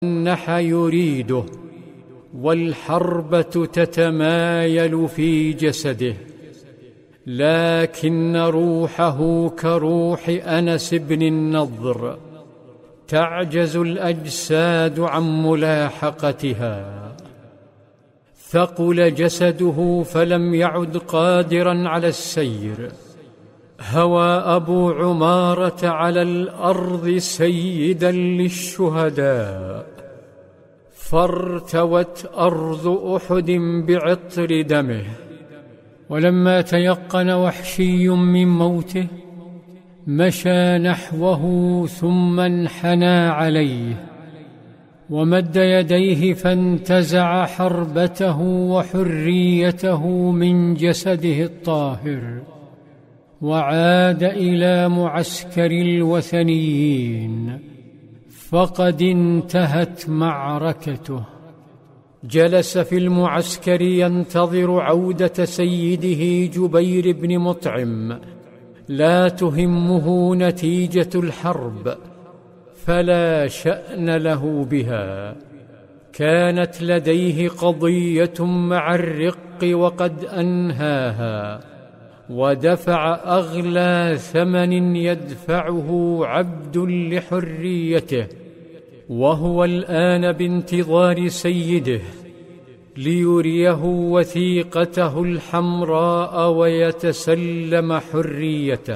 النح يريده، والحربة تتمايل في جسده، لكن روحه كروح أنس بن النضر، تعجز الأجساد عن ملاحقتها. ثقل جسده فلم يعد قادرا على السير. هوى أبو عمارة على الأرض سيدا للشهداء، فارتوت أرض أحد بعطر دمه. ولما تيقن وحشي من موته مشى نحوه ثم انحنى عليه ومد يديه، فانتزع حربته وحريته من جسده الطاهر، وعاد إلى معسكر الوثنيين، فقد انتهت معركته. جلس في المعسكر ينتظر عودة سيده جبير بن مطعم، لا تهمه نتيجة الحرب، فلا شأن له بها. كانت لديه قضية مع الرق وقد أنهاها، ودفع أغلى ثمن يدفعه عبد لحريته، وهو الآن بانتظار سيده ليريه وثيقته الحمراء ويتسلم حريته.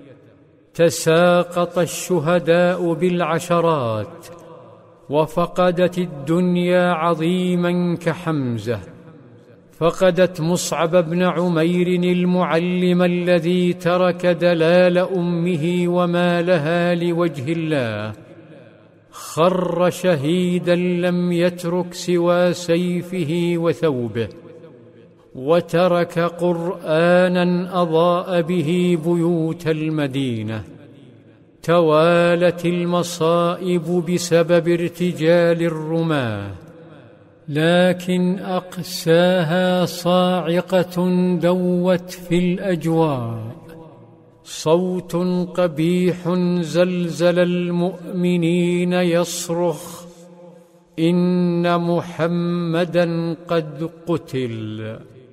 تساقط الشهداء بالعشرات، وفقدت الدنيا عظيما كحمزة. فقدت مصعب بن عمير المعلم الذي ترك دلال أمه ومالها لوجه الله، خر شهيدا لم يترك سوى سيفه وثوبه، وترك قرآنا أضاء به بيوت المدينة. توالت المصائب بسبب ارتجال الرماة، لكن أقساها صاعقة دوت في الأجواء. صوت قبيح زلزل المؤمنين يصرخ: إن محمدًا قد قتل.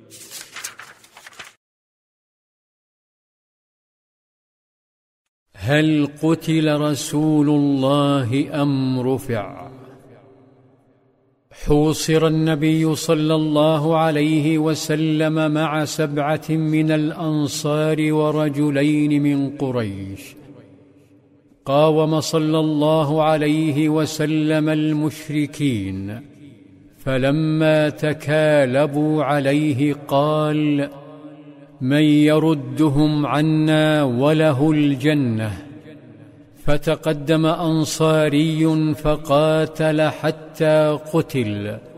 هل قتل رسول الله أم رفع؟ حوصر النبي صلى الله عليه وسلم مع 7 من الأنصار ورجلين من قريش. قاوم صلى الله عليه وسلم المشركين، فلما تكالبوا عليه قال: من يردهم عنا وله الجنة. فتقدم أنصاري فقاتل حتى قتل،